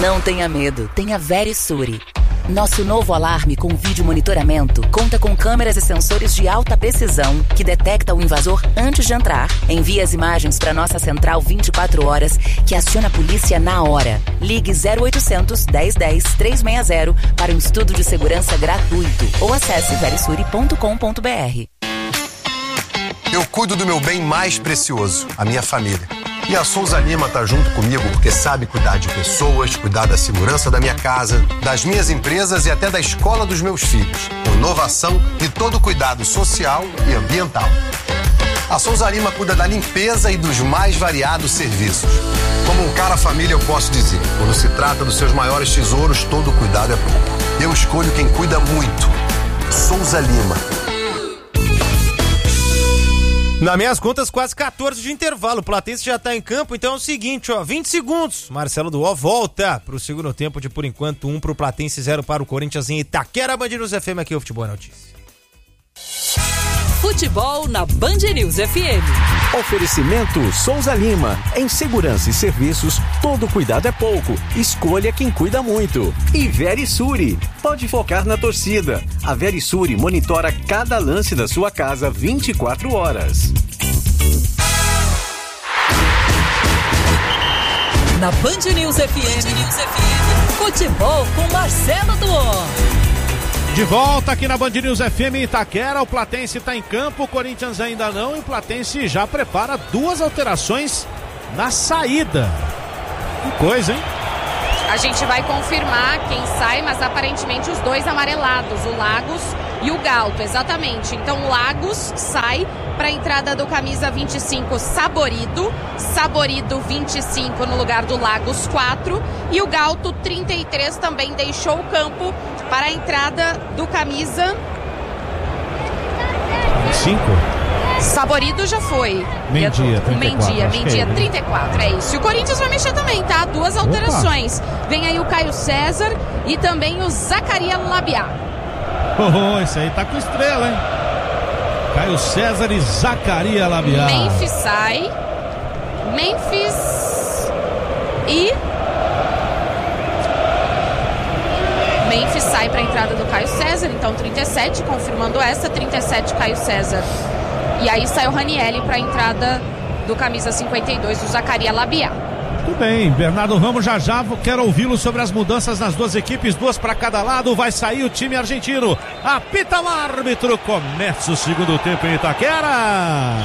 Não tenha medo, tenha Verisuri. Nosso novo alarme com vídeo monitoramento conta com câmeras e sensores de alta precisão que detecta o invasor antes de entrar. Envia as imagens para nossa central 24 horas que aciona a polícia na hora. Ligue 0800 1010 360 para um estudo de segurança gratuito ou acesse verisuri.com.br. Eu cuido do meu bem mais precioso, a minha família. E a Souza Lima tá junto comigo porque sabe cuidar de pessoas, cuidar da segurança da minha casa, das minhas empresas e até da escola dos meus filhos. Com inovação e todo cuidado social e ambiental. A Souza Lima cuida da limpeza e dos mais variados serviços. Como um cara família eu posso dizer, quando se trata dos seus maiores tesouros, todo cuidado é pouco. Eu escolho quem cuida muito. Souza Lima. Nas minhas contas, quase 14 de intervalo. O Platense já tá em campo, então é o seguinte, 20 segundos. Marcelo Duó volta pro segundo tempo de, por enquanto, 1 pro Platense, 0 para o Corinthians em Itaquera. Band News FM, aqui o Futebol é Notícia. Futebol na Band News FM. Oferecimento Souza Lima. Em segurança e serviços, todo cuidado é pouco. Escolha quem cuida muito. E Verisuri. Pode focar na torcida. A Verisuri monitora cada lance da sua casa 24 horas. Na Band News FM. Futebol com Marcelo Duó. De volta aqui na Band News FM Itaquera, o Platense está em campo, o Corinthians ainda não, e o Platense já prepara 2 alterações na saída. Que coisa, hein? A gente vai confirmar quem sai, mas aparentemente os 2 amarelados, o Lagos e o Galto, exatamente. Então o Lagos sai para a entrada do camisa 25, Saborido 25 no lugar do Lagos 4, e o Galto 33 também deixou o campo para a entrada do camisa 5. Saborido já foi. Mendia, 34. Mendia, 34, é isso. E o Corinthians vai mexer também, tá? 2 alterações. Vem aí o Caio César e também o Zacarias Labiá. Esse aí tá com estrela, hein? Caio César e Zacarias Labiá. Memphis sai. Memphis sai para a entrada do Caio César, então 37, confirmando essa, 37 Caio César. E aí sai o Ranieri para a entrada do camisa 52, o Zacarias Labiá. Tudo bem, Bernardo Ramos já quero ouvi-lo sobre as mudanças nas 2 equipes, 2 para cada lado, vai sair o time argentino. Apita o árbitro, começa o segundo tempo em Itaquera.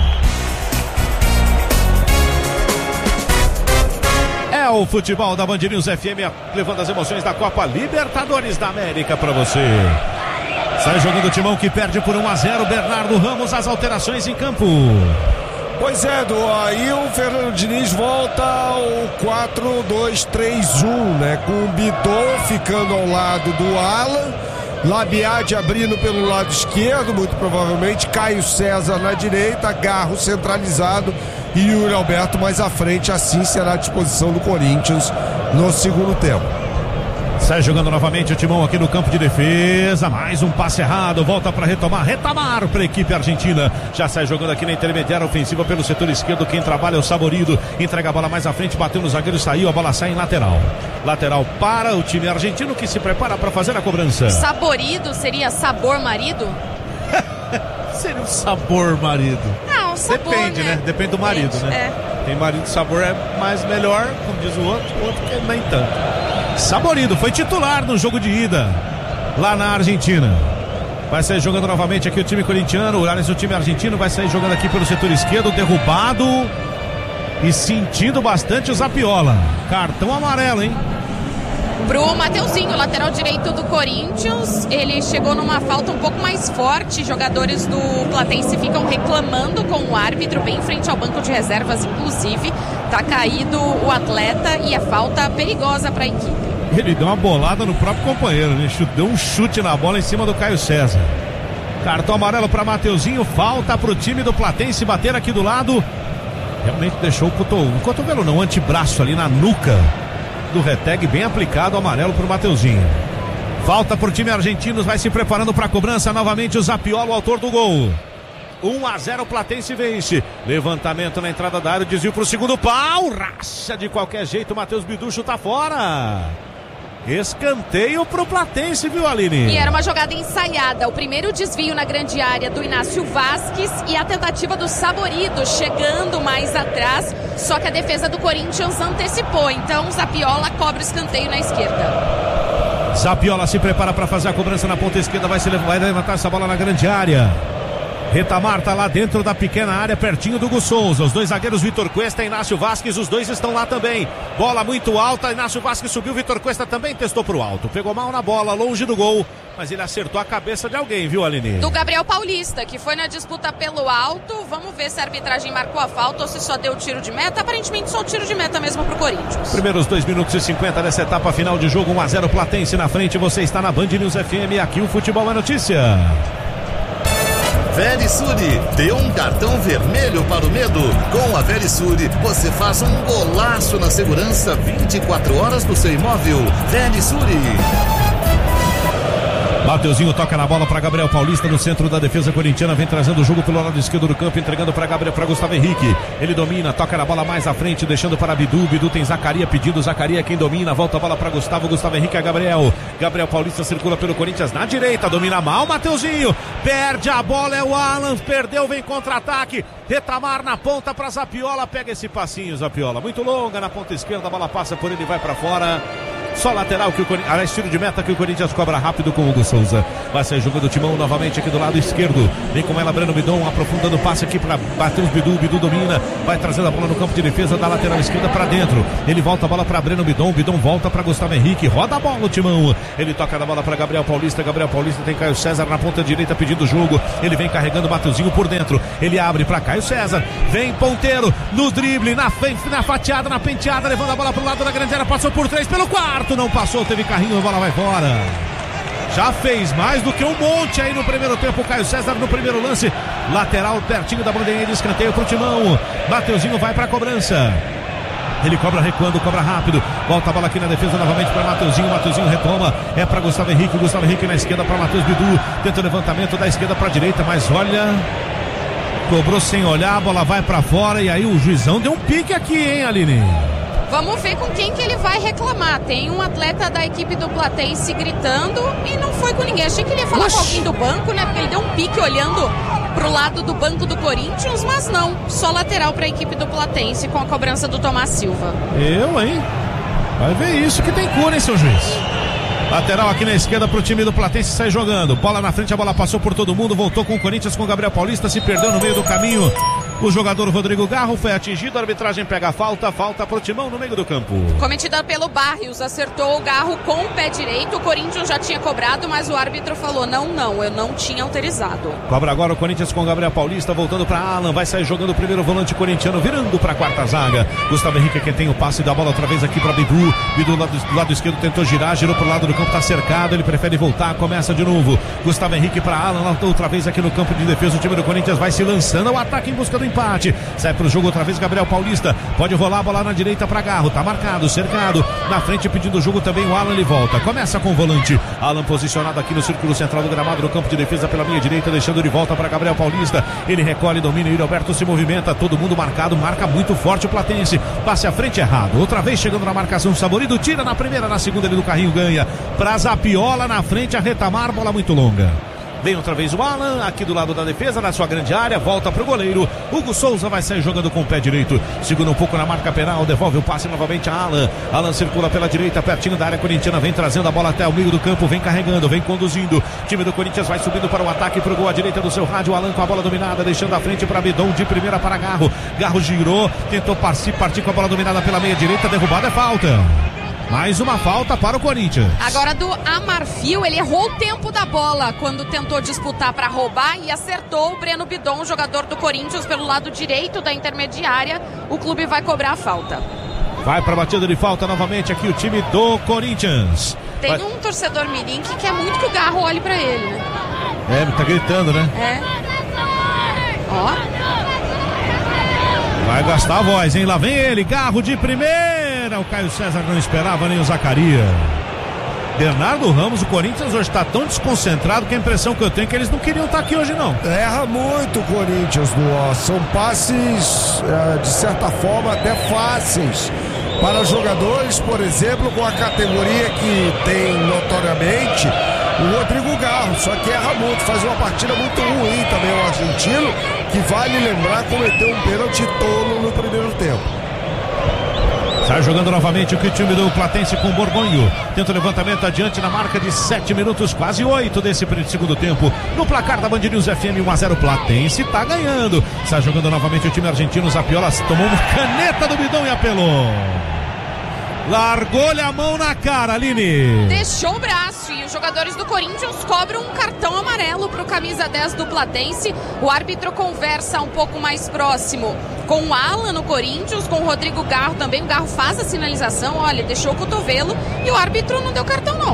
É o futebol da Band News FM, levando as emoções da Copa Libertadores da América para você. Sai jogando o timão que perde por 1-0, Bernardo Ramos, as alterações em campo. Pois é, aí o Fernando Diniz volta ao 4-2-3-1, né? Com o Bidon ficando ao lado do Alan, Labiade abrindo pelo lado esquerdo, muito provavelmente, Caio César na direita, Garro centralizado e Yuri Alberto mais à frente. Assim será a disposição do Corinthians no segundo tempo. Sai jogando novamente o timão aqui no campo de defesa, mais um passe errado, volta para retomar para a equipe argentina, já sai jogando aqui na intermediária ofensiva pelo setor esquerdo, quem trabalha é o Saborido, entrega a bola mais à frente, bateu no zagueiro, saiu, a bola sai em lateral para o time argentino que se prepara para fazer a cobrança. Saborido seria sabor marido? Seria um sabor marido. Não, sabor, depende, né? Depende do marido, né? Tem marido que sabor é mais melhor, como diz o outro que nem tanto. Saborido foi titular no jogo de ida lá na Argentina. Vai sair jogando novamente aqui o time corintiano, o time argentino vai sair jogando aqui pelo setor esquerdo, derrubado e sentindo bastante o Zapiola. Cartão amarelo, hein? Pro Mateuzinho, lateral direito do Corinthians, ele chegou numa falta um pouco mais forte, jogadores do Platense ficam reclamando com o árbitro, bem em frente ao banco de reservas, inclusive, tá caído o atleta e é falta perigosa para a equipe. Ele deu uma bolada no próprio companheiro, né? Deu um chute na bola em cima do Caio César. Cartão amarelo para Mateuzinho, falta pro time do Platense bater aqui do lado, realmente deixou o cotovelo não, o antebraço ali na nuca do Reteg, bem aplicado, amarelo pro Mateuzinho. Falta pro time argentino, vai se preparando para a cobrança novamente o Zapiola, o autor do gol. 1-0, Platense vence. Levantamento na entrada da área, desvio pro segundo pau, racha de qualquer jeito, Matheus Bidu chuta fora. Escanteio pro Platense, viu, Aline? E era uma jogada ensaiada. O primeiro desvio na grande área do Inácio Vasquez e a tentativa do Saborido chegando mais atrás. Só que a defesa do Corinthians antecipou. Então Zapiola cobra o escanteio na esquerda. Zapiola se prepara para fazer a cobrança na ponta esquerda. Vai levantar essa bola na grande área. Retamar tá lá dentro da pequena área, pertinho do Hugo Souza. Os dois zagueiros, Vitor Cuesta e Inácio Vasquez, os dois estão lá também. Bola muito alta, Inácio Vasquez subiu, Vitor Cuesta também testou pro alto. Pegou mal na bola, longe do gol, mas ele acertou a cabeça de alguém, viu, Aline? Do Gabriel Paulista, que foi na disputa pelo alto. Vamos ver se a arbitragem marcou a falta ou se só deu tiro de meta. Aparentemente só tiro de meta mesmo pro Corinthians. Primeiros 2 minutos e 50 dessa etapa final de jogo, 1-0 Platense na frente. Você está na Band News FM, aqui o Futebol é Notícia. Verisure, dê um cartão vermelho para o medo. Com a Verisure, você faz um golaço na segurança 24 horas do seu imóvel. Verisure. Mateuzinho toca na bola para Gabriel Paulista no centro da defesa corintiana, vem trazendo o jogo pelo lado esquerdo do campo, entregando para Gustavo Henrique. Ele domina, toca na bola mais à frente, deixando para Bidu. Bidu tem Zacaria pedindo, Zacaria quem domina, volta a bola para Gustavo Henrique a Gabriel. Gabriel Paulista circula pelo Corinthians na direita, domina mal, Mateuzinho perde a bola, é o Alan, perdeu, vem contra-ataque. Retamar na ponta para Zapiola, pega esse passinho, Zapiola, muito longa na ponta esquerda, a bola passa por ele, vai para fora. Só lateral que o Corinthians, tiro de meta que o Corinthians cobra rápido com o Hugo Souza. Vai sair jogando o timão novamente aqui do lado esquerdo. Vem com ela Breno Bidon, aprofundando o passe aqui para Matheus Bidu. Bidu domina, vai trazendo a bola no campo de defesa da lateral esquerda para dentro. Ele volta a bola para Breno Bidon. Bidon volta para Gustavo Henrique. Roda a bola o timão. Ele toca a bola para Gabriel Paulista. Gabriel Paulista tem Caio César na ponta direita pedindo o jogo. Ele vem carregando o Mateuzinho por dentro. Ele abre para Caio César. Vem ponteiro no drible, na fatiada, na penteada, levando a bola pro lado da grande área. Passou por 3 pelo quarto. Não passou, teve carrinho, a bola vai fora. Já fez mais do que um monte aí no primeiro tempo. Caio César no primeiro lance. Lateral pertinho da bandeirinha de escanteio pro timão. Mateuzinho vai pra cobrança. Ele cobra recuando, cobra rápido. Volta a bola aqui na defesa novamente para Mateuzinho. Mateuzinho retoma. É para Gustavo Henrique. Gustavo Henrique na esquerda para Matheus Bidu. Tenta o levantamento da esquerda para a direita, mas olha. Cobrou sem olhar, a bola vai para fora. E aí o juizão deu um pique aqui, hein, Aline? Vamos ver com quem que ele vai reclamar. Tem um atleta da equipe do Platense gritando e não foi com ninguém. Achei que ele ia falar com alguém do banco, né? Porque ele deu um pique olhando pro lado do banco do Corinthians, mas não. Só lateral para a equipe do Platense com a cobrança do Tomás Silva. Hein? Vai ver isso que tem cura, hein, seu juiz? Lateral aqui na esquerda pro time do Platense, sai jogando. Bola na frente, a bola passou por todo mundo. Voltou com o Corinthians, com o Gabriel Paulista. Se perdeu no meio do caminho. O jogador Rodrigo Garro foi atingido, a arbitragem pega a falta pro Timão no meio do campo. Cometida pelo Barrios, acertou o Garro com o pé direito, o Corinthians já tinha cobrado, mas o árbitro falou, não, eu não tinha autorizado. Cobra agora o Corinthians com o Gabriel Paulista, voltando para Alan, vai sair jogando o primeiro volante corintiano, virando para a quarta zaga. Gustavo Henrique é quem tem o passe, dá a bola outra vez aqui para Bidu. Bidu do lado esquerdo tentou girar, girou pro lado do campo, tá cercado, ele prefere voltar, começa de novo. Gustavo Henrique para Alan, outra vez aqui no campo de defesa, o time do Corinthians vai se lançando ao ataque em busca do empate. Sai pro jogo outra vez Gabriel Paulista, pode rolar a bola na direita para Garro, tá marcado, cercado, na frente pedindo o jogo também o Alan, ele volta, começa com o volante, Alan posicionado aqui no círculo central do gramado, no campo de defesa pela linha direita, deixando de volta para Gabriel Paulista, ele recolhe, domina, e o Alberto se movimenta, todo mundo marcado, marca muito forte o Platense, passe à frente errado, outra vez chegando na marcação, Saborido tira na primeira, na segunda ele do carrinho ganha, pra Zapiola na frente, a retamar, bola muito longa. Vem outra vez o Alan, aqui do lado da defesa, na sua grande área, volta pro goleiro. Hugo Souza vai sair jogando com o pé direito. Segura um pouco na marca penal, devolve o passe novamente a Alan. Alan circula pela direita, pertinho da área corintiana, vem trazendo a bola até o meio do campo, vem carregando, vem conduzindo. O time do Corinthians vai subindo para o ataque, pro gol à direita do seu rádio. Alan com a bola dominada, deixando a frente para Bidon, de primeira para Garro. Garro girou, tentou partir com a bola dominada pela meia direita, derrubada é falta. Mais uma falta para o Corinthians. Agora do Amarfio, ele errou o tempo da bola quando tentou disputar para roubar e acertou o Breno Bidon, jogador do Corinthians, pelo lado direito da intermediária. O clube vai cobrar a falta. Vai para a batida de falta novamente aqui o time do Corinthians. Tem um torcedor mirim que quer muito que o Garro olhe para ele, né? Ele tá gritando, né? Ó. Vai gastar a voz, hein? Lá vem ele, Garro de primeira. O Caio César não esperava, nem o Zacaria. Bernardo Ramos, o Corinthians hoje está tão desconcentrado que a impressão que eu tenho é que eles não queriam estar aqui hoje, não. Erra muito o Corinthians, são passes, de certa forma, até fáceis para jogadores, por exemplo, com a categoria que tem notoriamente o Rodrigo Garro, só que erra muito, faz uma partida muito ruim também o argentino, que vale lembrar, cometeu um pênalti tolo no primeiro tempo. Sai jogando novamente o time do Platense com o Borgonho. Tenta o levantamento adiante na marca de 7 minutos, quase 8 desse segundo tempo. No placar da Band News FM 1-0, Platense tá ganhando. Sai jogando novamente o time argentino. Zapiola tomou uma caneta do bidão e apelou. Largou-lhe a mão na cara, Aline. Deixou o braço e os jogadores do Corinthians cobram um cartão amarelo pro camisa 10 do Platense. O árbitro conversa um pouco mais próximo com o Alan no Corinthians, com o Rodrigo Garro também. O Garro faz a sinalização, olha, deixou o cotovelo e o árbitro não deu cartão não.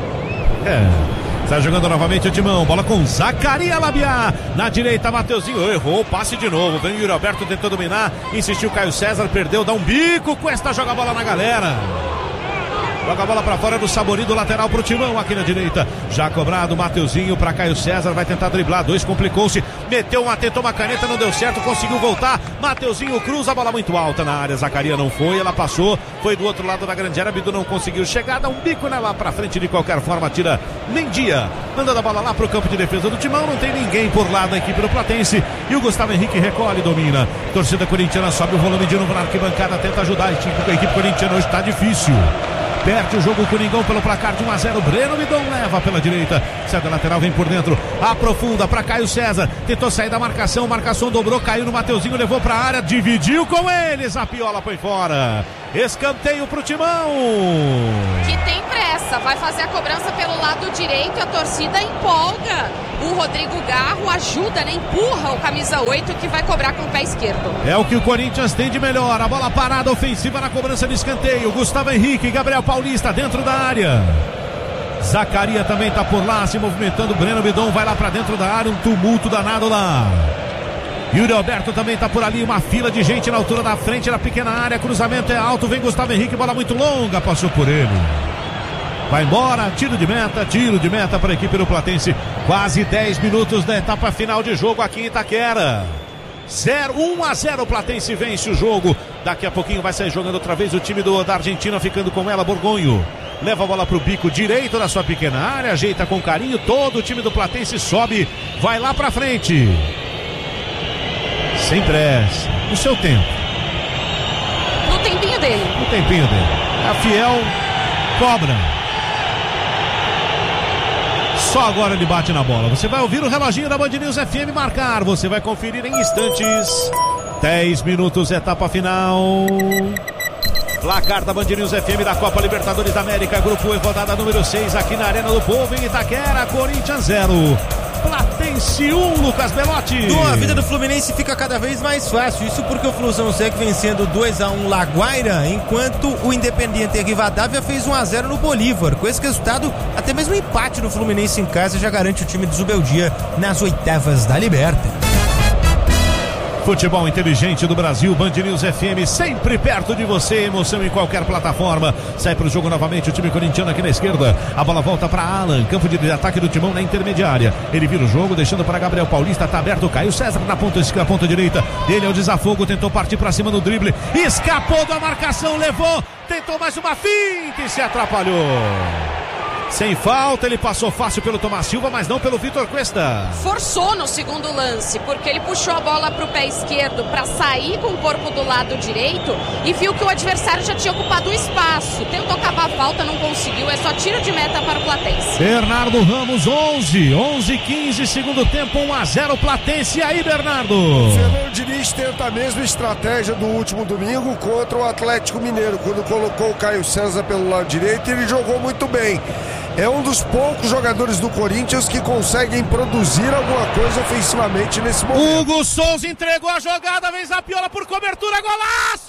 Está jogando novamente o timão, bola com Zacaria Labiá, na direita Mateuzinho, errou o passe de novo, vem o Yuri Alberto, tentou dominar, insistiu Caio César, perdeu, dá um bico, Cuesta joga a bola na galera. Joga a bola pra fora do Saborido, lateral pro timão aqui na direita. Já cobrado, Mateuzinho pra Caio César, vai tentar driblar, 2 complicou-se, tentou uma caneta, não deu certo, conseguiu voltar. Mateuzinho cruza a bola muito alta na área, Zacaria não foi, ela passou, foi do outro lado da grande área, Bidu não conseguiu chegar, dá um bico lá pra frente de qualquer forma, tira Mendia, mandando a bola lá pro campo de defesa do timão, não tem ninguém por lá da equipe do Platense. E o Gustavo Henrique recolhe, domina. Torcida corintiana sobe o volume de novo na arquibancada, tenta ajudar, a equipe corintiana hoje tá difícil. Perde o jogo o Coringão pelo placar de 1-0. Breno Bidon leva pela direita. Sai da lateral, vem por dentro. Aprofunda para Caio César. Tentou sair da marcação. Marcação dobrou, caiu no Mateuzinho, levou para a área. Dividiu com eles. A Piola foi fora. Escanteio pro timão. Que tem pressa. Vai fazer a cobrança pelo lado direito. A torcida empolga. O Rodrigo Garro ajuda, né? Empurra o camisa 8 que vai cobrar com o pé esquerdo. É o que o Corinthians tem de melhor. A bola parada ofensiva na cobrança de escanteio. Gustavo Henrique, Gabriel Paulista dentro da área. Zacaria também tá por lá se movimentando. Breno Bidon vai lá pra dentro da área. Um tumulto danado lá. Yuri Alberto também tá por ali. Uma fila de gente na altura da frente da pequena área. Cruzamento é alto. Vem Gustavo Henrique. Bola muito longa. Passou por ele. Vai embora, tiro de meta para a equipe do Platense. Quase 10 minutos da etapa final de jogo aqui em Itaquera. 1-0, Platense vence o jogo. Daqui a pouquinho vai sair jogando outra vez o time da Argentina, ficando com ela, Borgonho. Leva a bola pro bico direito da sua pequena área, ajeita com carinho, todo o time do Platense sobe, vai lá pra frente. Sem pressa, no seu tempo. No tempinho dele. A Fiel cobra. Só agora ele bate na bola. Você vai ouvir o reloginho da Band News FM marcar. Você vai conferir em instantes. 10 minutos, etapa final. Placar da Band News FM da Copa Libertadores da América. Grupo E, rodada número 6 aqui na Arena do Povo, em Itaquera. Corinthians 0. Platense 1, Lucas Belotti. A vida do Fluminense fica cada vez mais fácil. Isso porque o Flusão segue vencendo 2-1 La Guaira, enquanto o Independiente Rivadavia fez 1-0 no Bolívar. Com esse resultado, até mesmo o empate do Fluminense em casa já garante o time do Zubeldia nas oitavas da Liberta. Futebol inteligente do Brasil, Band News FM, sempre perto de você, emoção em qualquer plataforma. Sai pro jogo novamente o time corintiano aqui na esquerda. A bola volta para Alan, campo de ataque do timão na intermediária. Ele vira o jogo, deixando para Gabriel Paulista, tá aberto, Caio César na ponta direita. Ele é o desafogo, tentou partir para cima no drible, escapou da marcação, levou, tentou mais uma finta e se atrapalhou. Sem falta, ele passou fácil pelo Tomás Silva, mas não pelo Vitor Cuesta. Forçou no segundo lance, porque ele puxou a bola pro pé esquerdo para sair com o corpo do lado direito e viu que o adversário já tinha ocupado o espaço. Tentou cavar a falta, não conseguiu, é só tiro de meta para o Platense. Bernardo Ramos, 11-15, segundo tempo, 1-0 Platense. E aí, Bernardo? O Fernando Diniz tenta a mesma estratégia do último domingo contra o Atlético Mineiro, quando colocou o Caio César pelo lado direito e ele jogou muito bem. É um dos poucos jogadores do Corinthians que conseguem produzir alguma coisa ofensivamente nesse momento. Hugo Souza entregou a jogada, vem Zapiola por cobertura, golaço!